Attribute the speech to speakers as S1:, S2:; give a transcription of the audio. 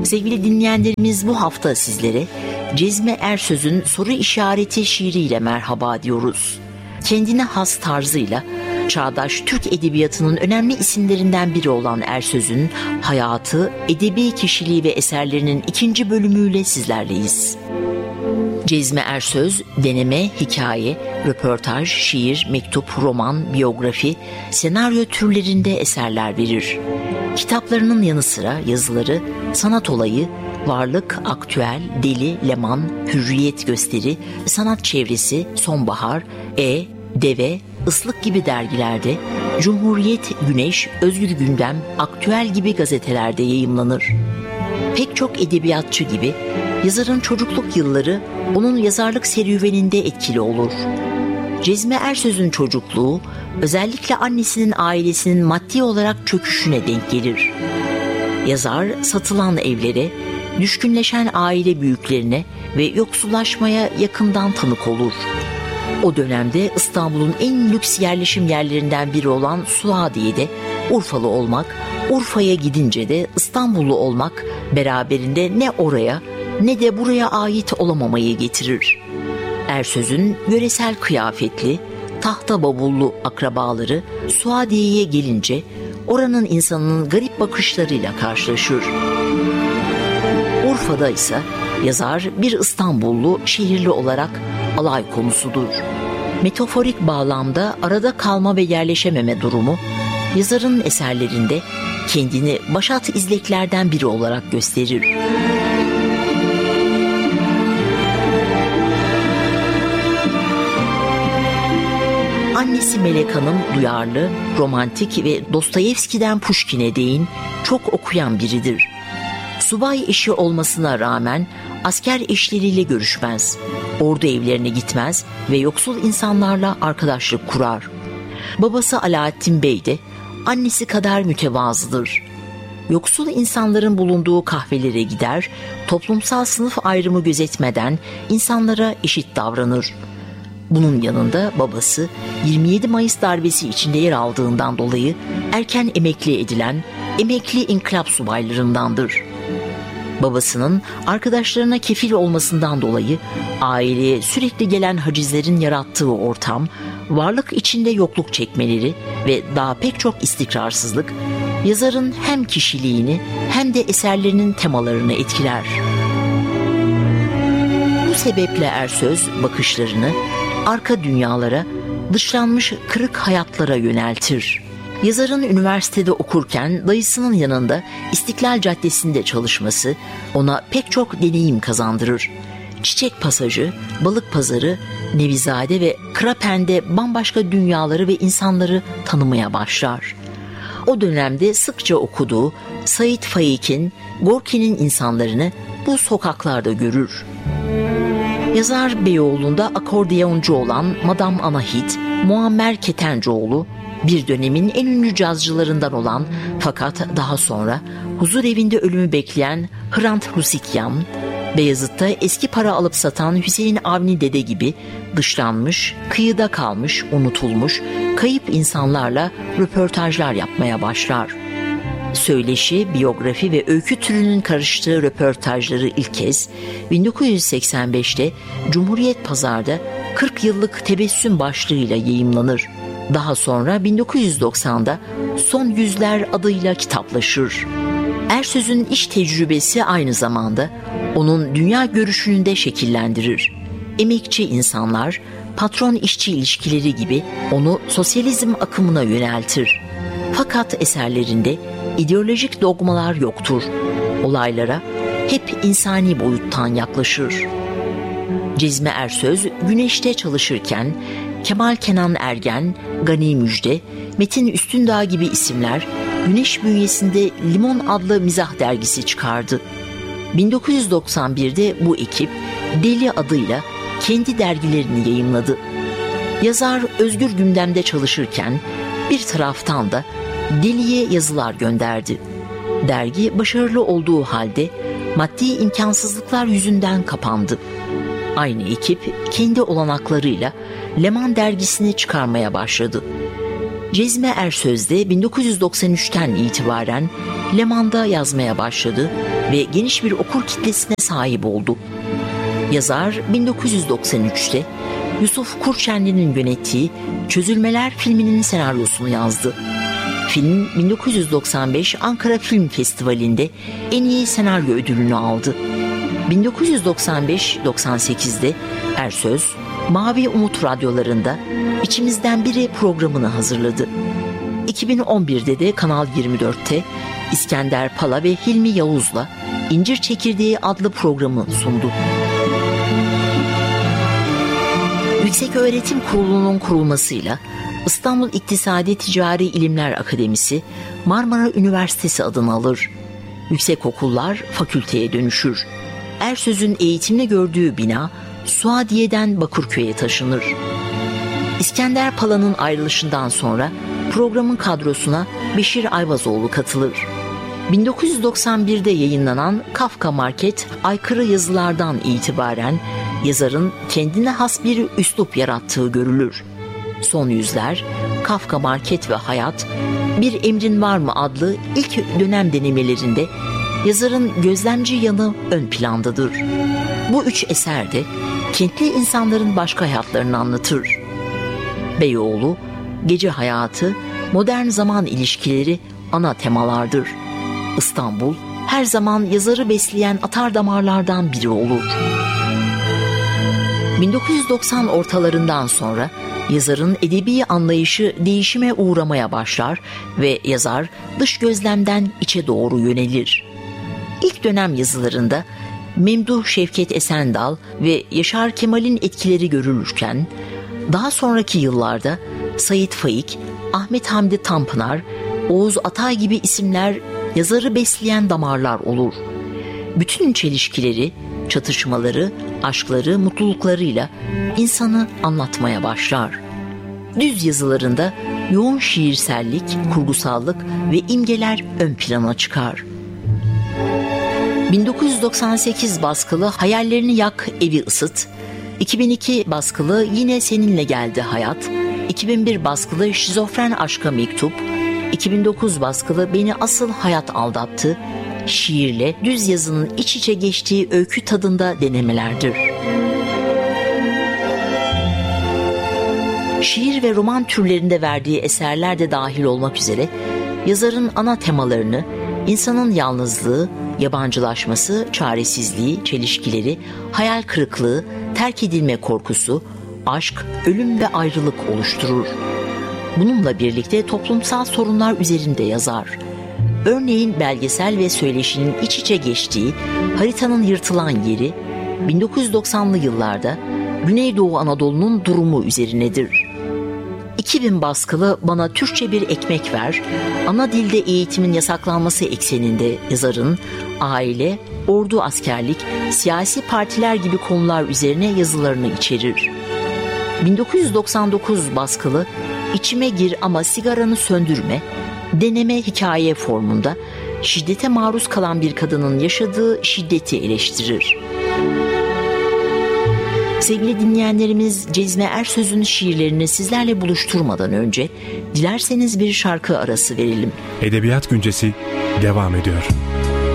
S1: Sevgili dinleyenlerimiz, bu hafta sizlere Cezmi Ersöz'ün Soru İşareti şiiriyle merhaba diyoruz. Kendine has tarzıyla çağdaş Türk edebiyatının önemli isimlerinden biri olan Ersöz'ün hayatı, edebi kişiliği ve eserlerinin 2. bölümüyle sizlerleyiz. Cezmi Ersöz, deneme, hikaye, röportaj, şiir, mektup, roman, biyografi, senaryo türlerinde eserler verir. Kitaplarının yanı sıra yazıları Sanat Olayı, Varlık, Aktüel, Deli, Leman, Hürriyet Gösteri, Sanat Çevresi, Sonbahar, Deve, Islık gibi dergilerde, Cumhuriyet, Güneş, Özgür Gündem, Aktüel gibi gazetelerde yayımlanır. Pek çok edebiyatçı gibi yazarın çocukluk yılları onun yazarlık serüveninde etkili olur. Cezmi Ersöz'ün çocukluğu özellikle annesinin ailesinin maddi olarak çöküşüne denk gelir. Yazar satılan evlere, düşkünleşen aile büyüklerine ve yoksullaşmaya yakından tanık olur. O dönemde İstanbul'un en lüks yerleşim yerlerinden biri olan Suadiye'de Urfalı olmak, Urfa'ya gidince de İstanbullu olmak beraberinde ne oraya ne de buraya ait olamamayı getirir. Ersöz'ün yöresel kıyafetli, tahta bavullu akrabaları Suadiye'ye gelince oranın insanının garip bakışlarıyla karşılaşır. Urfa'da ise yazar bir İstanbullu şehirli olarak alay konusudur. Metaforik bağlamda arada kalma ve yerleşememe durumu yazarın eserlerinde kendini başat izleklerden biri olarak gösterir. Annesi Melek Hanım duyarlı, romantik ve Dostoyevski'den Pushkin'e değin çok okuyan biridir. Subay eşi olmasına rağmen asker eşleriyle görüşmez, ordu evlerine gitmez ve yoksul insanlarla arkadaşlık kurar. Babası Alaaddin Bey de annesi kadar mütevazıdır. Yoksul insanların bulunduğu kahvelere gider, toplumsal sınıf ayrımı gözetmeden insanlara eşit davranır. Bunun yanında babası 27 Mayıs darbesi içinde yer aldığından dolayı erken emekli edilen emekli inkılap subaylarındandır. Babasının arkadaşlarına kefil olmasından dolayı aileye sürekli gelen hacizlerin yarattığı ortam, varlık içinde yokluk çekmeleri ve daha pek çok istikrarsızlık yazarın hem kişiliğini hem de eserlerinin temalarını etkiler. Bu sebeple Ersöz bakışlarını arka dünyalara, dışlanmış kırık hayatlara yöneltir. Yazarın üniversitede okurken dayısının yanında İstiklal Caddesi'nde çalışması ona pek çok deneyim kazandırır. Çiçek Pasajı, Balık Pazarı, Nevizade ve Krapen'de bambaşka dünyaları ve insanları tanımaya başlar. O dönemde sıkça okuduğu Sait Faik'in, Gorki'nin insanlarını bu sokaklarda görür. Yazar Beyoğlu'nda akordeoncu olan Madame Anahit, Muammer Ketencoğlu, bir dönemin en ünlü cazcılarından olan fakat daha sonra huzurevinde ölümü bekleyen Hrant Husikyan, Beyazıt'ta eski para alıp satan Hüseyin Avni Dede gibi dışlanmış, kıyıda kalmış, unutulmuş, kayıp insanlarla röportajlar yapmaya başlar. Söyleşi, biyografi ve öykü türünün karıştığı röportajları ilk kez 1985'te Cumhuriyet Pazar'da 40 yıllık tebessüm başlığıyla yayımlanır. Daha sonra 1990'da Son Yüzler adıyla kitaplaşır. Ersöz'ün iş tecrübesi aynı zamanda onun dünya görüşünü de şekillendirir. Emekçi insanlar, patron-işçi ilişkileri gibi onu sosyalizm akımına yöneltir. Fakat eserlerinde ideolojik dogmalar yoktur. Olaylara hep insani boyuttan yaklaşır. Cezmi Ersöz, Güneş'te çalışırken Kemal Kenan Ergen, Gani Müjde, Metin Üstündağ gibi isimler Güneş bünyesinde Limon adlı mizah dergisi çıkardı. 1991'de bu ekip Deli adıyla kendi dergilerini yayımladı. Yazar Özgür Gündem'de çalışırken bir taraftan da Deli'ye yazılar gönderdi. Dergi başarılı olduğu halde maddi imkansızlıklar yüzünden kapandı. Aynı ekip kendi olanaklarıyla Leman dergisini çıkarmaya başladı. Cezmi Ersöz de 1993'ten itibaren Leman'da yazmaya başladı ve geniş bir okur kitlesine sahip oldu. Yazar 1993'te Yusuf Kurçenli'nin yönettiği Çözülmeler filminin senaryosunu yazdı. Film 1995 Ankara Film Festivali'nde en iyi senaryo ödülünü aldı. 1995-98'de Ersöz, Mavi Umut radyolarında İçimizden Biri programını hazırladı. 2011'de de Kanal 24'te İskender Pala ve Hilmi Yavuz'la İncir Çekirdeği adlı programı sundu. Yükseköğretim Kurulu'nun kurulmasıyla İstanbul İktisadi Ticari İlimler Akademisi Marmara Üniversitesi adını alır. Yüksekokullar fakülteye dönüşür. Ersöz'ün eğitimini gördüğü bina Suadiye'den Bakırköy'e taşınır. İskender Pala'nın ayrılışından sonra programın kadrosuna Beşir Ayvazoğlu katılır. 1991'de yayınlanan Kafka Market aykırı yazılardan itibaren yazarın kendine has bir üslup yarattığı görülür. Son Yüzler, Kafka Market ve Hayat, Bir Emrin Var mı adlı ilk dönem denemelerinde yazarın gözlemci yanı ön plandadır. Bu üç eser de kentli insanların başka hayatlarını anlatır. Beyoğlu, gece hayatı, modern zaman ilişkileri ana temalardır. İstanbul, her zaman yazarı besleyen atardamarlardan biri olur. 1990 ortalarından sonra yazarın edebi anlayışı değişime uğramaya başlar ve yazar dış gözlemden içe doğru yönelir. İlk dönem yazılarında Memduh Şevket Esendal ve Yaşar Kemal'in etkileri görülürken, daha sonraki yıllarda Sait Faik, Ahmet Hamdi Tanpınar, Oğuz Atay gibi isimler yazarı besleyen damarlar olur. Bütün çelişkileri, çatışmaları, aşkları, mutluluklarıyla insanı anlatmaya başlar. Düz yazılarında yoğun şiirsellik, kurgusallık ve imgeler ön plana çıkar. 1998 baskılı Hayallerini Yak, Evi Isıt, 2002 baskılı Yine Seninle Geldi Hayat, 2001 baskılı Şizofren Aşka Mektup, 2009 baskılı Beni Asıl Hayat Aldattı, şiirle düz yazının iç içe geçtiği öykü tadında denemelerdir. Şiir ve roman türlerinde verdiği eserler de dahil olmak üzere yazarın ana temalarını insanın yalnızlığı, yabancılaşması, çaresizliği, çelişkileri, hayal kırıklığı, terk edilme korkusu, aşk, ölüm ve ayrılık oluşturur. Bununla birlikte toplumsal sorunlar üzerinde yazar. Örneğin belgesel ve söyleşinin iç içe geçtiği Haritanın Yırtılan Yeri, 1990'lı yıllarda Güneydoğu Anadolu'nun durumu üzerinedir. 2000 baskılı Bana Türkçe Bir Ekmek Ver, ana dilde eğitimin yasaklanması ekseninde yazarın aile, ordu, askerlik, siyasi partiler gibi konular üzerine yazılarını içerir. 1999 baskılı İçime Gir Ama Sigaranı Söndürme, deneme hikaye formunda şiddete maruz kalan bir kadının yaşadığı şiddeti eleştirir. Sevgili dinleyenlerimiz, Cezmi Ersöz'ün şiirlerini sizlerle buluşturmadan önce dilerseniz bir şarkı arası verelim.
S2: Edebiyat Güncesi devam ediyor.